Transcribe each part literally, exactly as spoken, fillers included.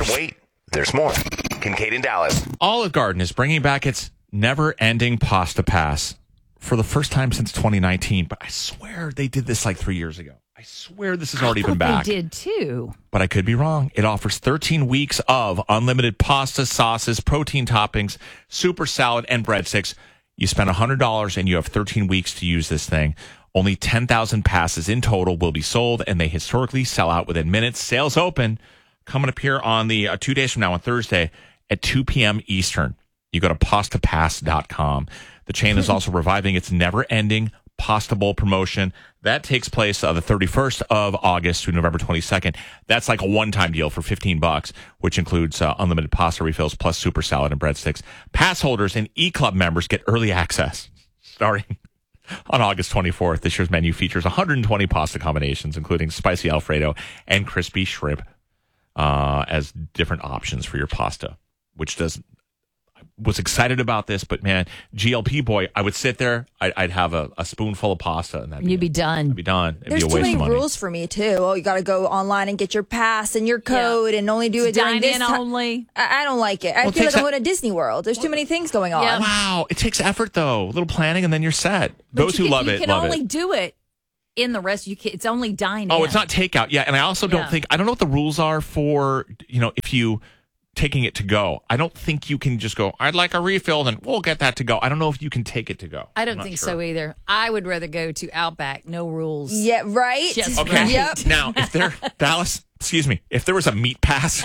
wait, there's more. Kincaid in Dallas. Olive Garden is bringing back its never-ending pasta pass for the first time since twenty nineteen. But I swear they did this like three years ago. I swear this has already I been back. They did too. But I could be wrong. It offers thirteen weeks of unlimited pasta, sauces, protein toppings, super salad, and breadsticks. You spend one hundred dollars and you have thirteen weeks to use this thing. Only ten thousand passes in total will be sold, and they historically sell out within minutes. Sales open coming up here on the uh, two days from now on Thursday at two p.m. Eastern. You go to pasta pass dot com. The chain is also reviving its never-ending Pasta Bowl promotion. That takes place uh, the thirty-first of August to November twenty-second. That's like a one-time deal for fifteen bucks, which includes uh, unlimited pasta refills plus super salad and breadsticks. Pass holders and e-club members get early access starting on August twenty-fourth. This year's menu features one hundred twenty pasta combinations, including spicy Alfredo and crispy shrimp uh, as different options for your pasta, which does... was excited about this, but man, G L P boy, I would sit there, I'd, I'd have a, a spoonful of pasta, and that'd You'd be, be done. I'd be done. It'd There's be a too waste many of money. rules for me too. Oh, you got to go online and get your pass and your code, Yeah. and only do it It's during this dine-in time. only. I, I don't like it. I Well, it feel like takes I'm a- going to Disney World. There's too many things going on. Yeah. Wow, it takes effort though. A little planning, and then you're set. But Those you who can, love you it can love only it. do it in the rest. You can, it's only dine. Oh, it's not takeout. Yeah, and I also don't Yeah. think I don't know what the rules are for, you know, if you taking it to go. I don't think you can just go, I'd like a refill, and we'll get that to go. I don't know if you can take it to go. I I'm don't not think sure. so either. I would rather go to Outback, no rules. Yeah, right? Just Okay. right. Yep. Now, if there, Dallas, excuse me, if there was a meat pass,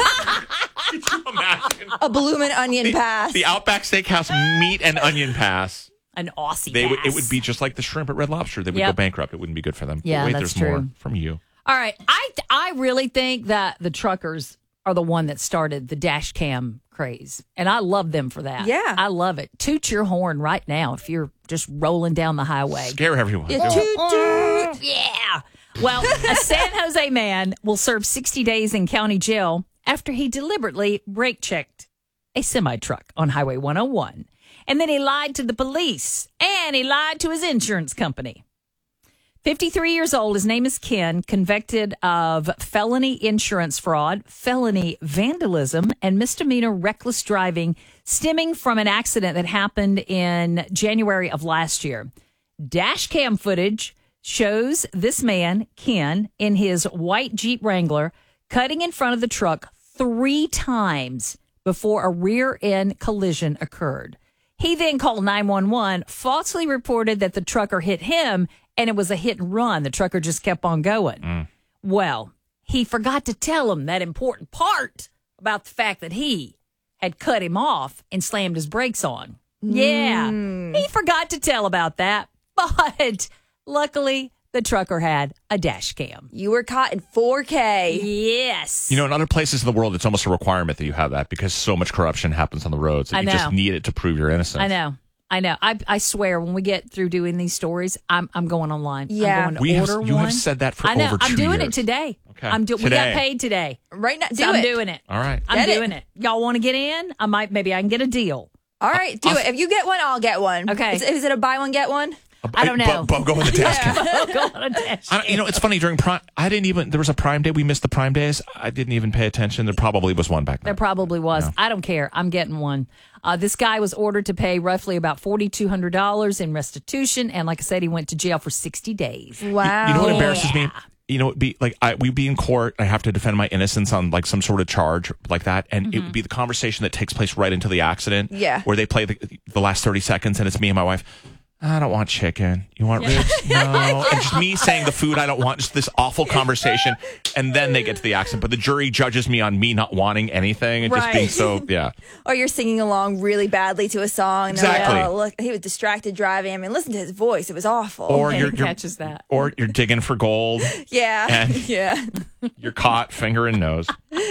could you imagine? A bloomin' onion pass. The Outback Steakhouse meat and onion pass. An Aussie They would, it pass. would be just like the shrimp at Red Lobster. They would Yep. go bankrupt. It wouldn't be good for them. But Yeah, wait, that's there's more true. from you. All right. I I really think that the truckers are the one that started the dash cam craze. And I love them for that. Yeah. I love it. Toot your horn right now if you're just rolling down the highway. Scare everyone. Yeah, toot, toot. Yeah. Well, a San Jose man will serve sixty days in county jail after he deliberately brake checked a semi truck on Highway one oh one. And then he lied to the police and he lied to his insurance company. fifty-three years old. His name is Ken, convicted of felony insurance fraud, felony vandalism, and misdemeanor reckless driving stemming from an accident that happened in January of last year. Dash cam footage shows this man, Ken, in his white Jeep Wrangler, cutting in front of the truck three times before a rear end collision occurred. He then called nine one one, falsely reported that the trucker hit him, and it was a hit and run. The trucker just kept on going. Mm. Well, he forgot to tell him that important part about the fact that he had cut him off and slammed his brakes on. Yeah, he forgot to tell about that, but luckily the trucker had a dash cam. You were caught in four K. Yes. You know, in other places in the world, it's almost a requirement that you have that because so much corruption happens on the roads that I you know. just need it to prove your innocence. I know. I know. I I swear, when we get through doing these stories, I'm I'm going online. Yeah. I'm going to We have- order you have one. said that for I know. over I'm two doing years. it today. Okay. I'm do- We Today. got paid today. Right now, do So I'm it. doing it. All right. I'm Get it. doing it. Y'all want to get in? I might. Maybe I can get a deal. All right, do I'll- it. If you get one, I'll get one. Okay. Is, is it a buy one, get one? I don't know. Bub, Bub, go on the desk. Go on a dash. I don't, you know, it's funny during Prime. I didn't even. There was a Prime Day. We missed the Prime Days. I didn't even pay attention. There probably was one back then. There probably was. I don't care. I'm getting one. Uh, this guy was ordered to pay roughly about forty-two hundred dollars in restitution, and like I said, he went to jail for sixty days. Wow. You know what embarrasses me? You know, it'd be like I, we'd be in court. I have to defend my innocence on like some sort of charge like that, and it would be the conversation that takes place right into the accident. Yeah. where they play the, the last thirty seconds, and it's me and my wife. I don't want chicken. You want ribs? No. And just me saying the food I don't want, just this awful conversation. And then they get to the accident. But the jury judges me on me not wanting anything and just Right. being so, yeah. Or you're singing along really badly to a song. And they're Exactly. Like, oh, look, he was distracted driving. I mean, listen to his voice. It was awful. Or And you're, he you're catches that. Or you're digging for gold. yeah. And- yeah. You're caught finger in nose.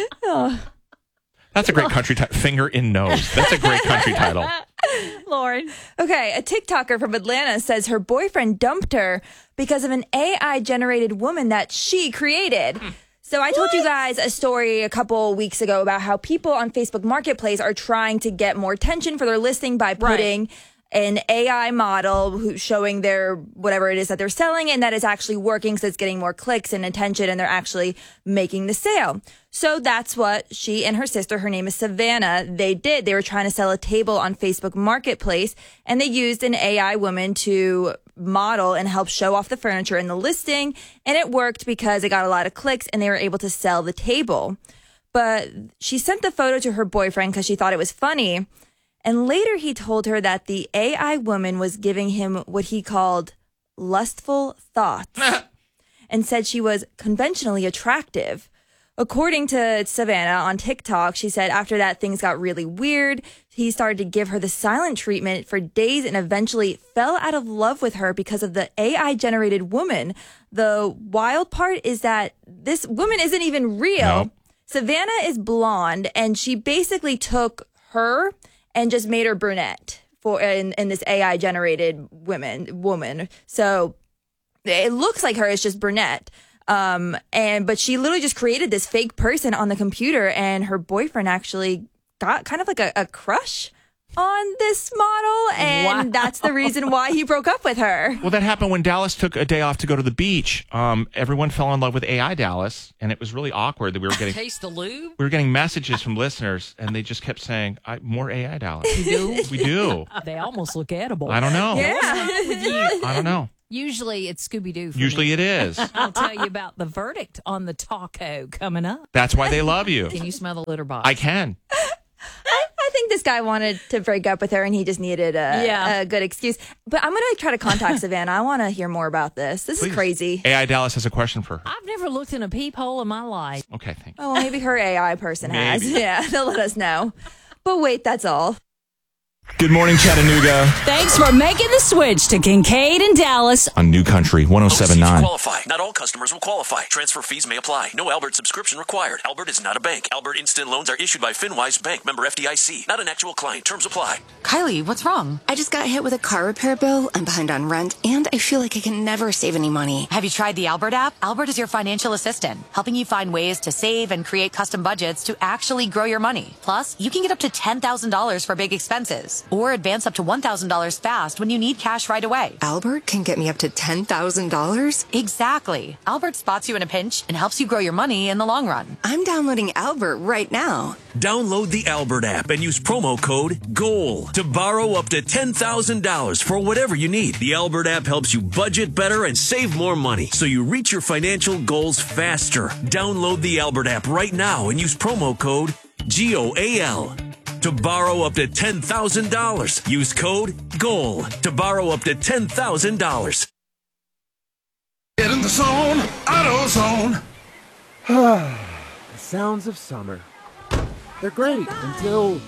That's a great country title. Finger in nose. That's a great country title. Lauren. Okay, a TikToker from Atlanta says her boyfriend dumped her because of an A I-generated woman that she created. So I told you guys a story a couple weeks ago about how people on Facebook Marketplace are trying to get more attention for their listing by putting an A I model who showing their whatever it is that they're selling, and that is actually working because it's getting more clicks and attention, and they're actually making the sale. So that's what she and her sister, her name is Savannah, they did. They were trying to sell a table on Facebook Marketplace, and they used an A I woman to model and help show off the furniture in the listing, and it worked because it got a lot of clicks and they were able to sell the table. But she sent the photo to her boyfriend because she thought it was funny. And later he told her that the A I woman was giving him what he called lustful thoughts and said she was conventionally attractive. According to Savannah on TikTok, she said after that, things got really weird. He started to give her the silent treatment for days and eventually fell out of love with her because of the A I-generated woman. The wild part is that this woman isn't even real. No. Savannah is blonde, and she basically took her and just made her brunette for in, in this A I-generated woman woman. So it looks like her. It's just brunette. Um, and but she literally just created this fake person on the computer, and her boyfriend actually got kind of like a, a crush on this model, and Wow. that's the reason why he broke up with her. Well, that happened when Dallas took a day off to go to the beach. Um, everyone fell in love with A I Dallas, and it was really awkward that we were getting Taste the lube? we were getting messages from listeners, and they just kept saying, I, "More A I Dallas." We do? We do. They almost look edible. I don't know. Yeah. I don't know. Usually it's Scooby-Doo. For Usually me. it is. I'll tell you about the verdict on the taco coming up. That's why they love you. Can you smell the litter box? I can. I, I think this guy wanted to break up with her, and he just needed a, Yeah. a good excuse. But I'm going to try to contact Savannah. I want to hear more about this. This Please. is crazy. A I Dallas has a question for her. I've never looked in a peephole in my life. Okay, thanks. Oh, well, maybe her A I person has. Maybe. Yeah, they'll let us know. But wait, that's all. Good morning, Chattanooga. Thanks for making the switch to Kincaid and Dallas. On New Country one oh seven point nine. Qualify. Not all customers will qualify. Transfer fees may apply. No Albert subscription required. Albert is not a bank. Albert Instant Loans are issued by FinWise Bank, member F D I C. Not an actual client. Terms apply. Kylie, what's wrong? I just got hit with a car repair bill. I'm behind on rent, and I feel like I can never save any money. Have you tried the Albert app? Albert is your financial assistant, helping you find ways to save and create custom budgets to actually grow your money. Plus, you can get up to ten thousand dollars for big expenses, or advance up to one thousand dollars fast when you need cash right away. Albert can get me up to ten thousand dollars? Exactly. Albert spots you in a pinch and helps you grow your money in the long run. I'm downloading Albert right now. Download the Albert app and use promo code GOAL to borrow up to ten thousand dollars for whatever you need. The Albert app helps you budget better and save more money so you reach your financial goals faster. Download the Albert app right now and use promo code G O A L to borrow up to ten thousand dollars. Use code GOAL to borrow up to ten thousand dollars. Get in the zone, AutoZone. The sounds of summer. They're great until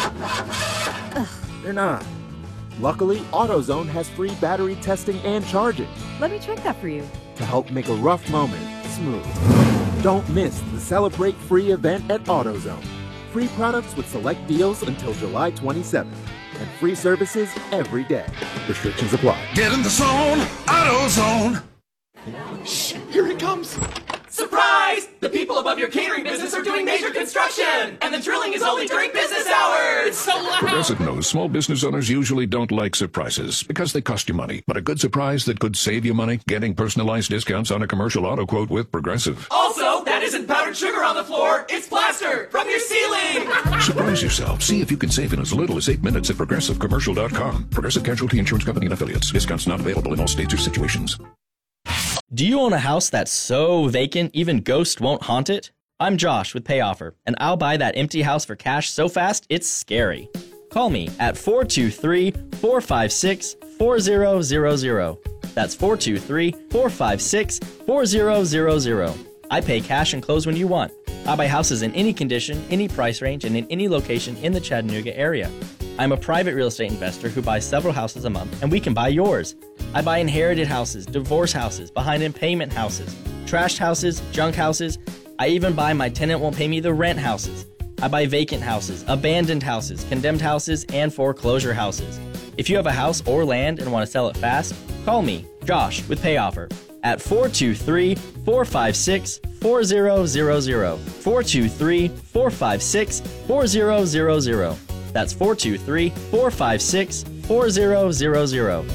they're not. Luckily, AutoZone has free battery testing and charging Let me check that for you. to help make a rough moment smooth. Don't miss the Celebrate Free event at AutoZone. Free products with select deals until July twenty-seventh. And free services every day. Restrictions apply. Get in the zone, AutoZone. Shh, here it comes. Surprise! The people above your catering business are doing major construction, and the drilling is only during business hours. It's so loud. Progressive knows small business owners usually don't like surprises because they cost you money. But a good surprise that could save you money, getting personalized discounts on a commercial auto quote with Progressive. Also, that isn't powdered sugar on the floor. It's plaster from your ceiling. Surprise yourself. See if you can save in as little as eight minutes at progressive commercial dot com. Progressive Casualty Insurance Company and affiliates. Discounts not available in all states or situations. Do you own a house that's so vacant even ghosts won't haunt it? I'm Josh with PayOffer, and I'll buy that empty house for cash so fast it's scary. Call me at four two three, four five six, four zero zero zero. That's four two three, four five six, four zero zero zero. I pay cash and close when you want. I buy houses in any condition, any price range, and in any location in the Chattanooga area. I'm a private real estate investor who buys several houses a month, and we can buy yours. I buy inherited houses, divorce houses, behind in payment houses, trashed houses, junk houses. I even buy my tenant won't pay me the rent houses. I buy vacant houses, abandoned houses, condemned houses, and foreclosure houses. If you have a house or land and want to sell it fast, call me, Josh, with PayOffer, at four two three, four five six, four zero zero zero. four two three, four five six, four zero zero zero. That's four two three, four five six, four zero zero zero.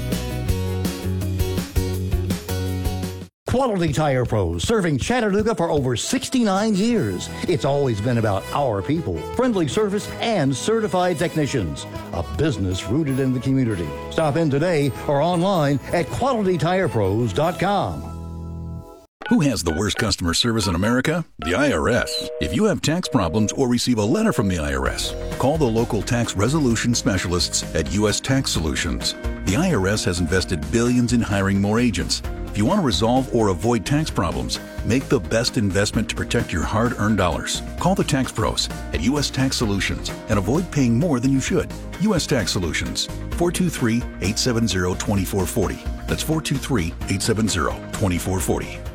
Quality Tire Pros, serving Chattanooga for over sixty-nine years. It's always been about our people, friendly service, and certified technicians. A business rooted in the community. Stop in today or online at quality tire pros dot com. Who has the worst customer service in America? The I R S. If you have tax problems or receive a letter from the I R S, call the local tax resolution specialists at U S Tax Solutions. The I R S has invested billions in hiring more agents. If you want to resolve or avoid tax problems, make the best investment to protect your hard-earned dollars. Call the tax pros at U S Tax Solutions and avoid paying more than you should. U S Tax Solutions, four two three, eight seven zero, two four four zero. That's four two three, eight seven zero, two four four zero.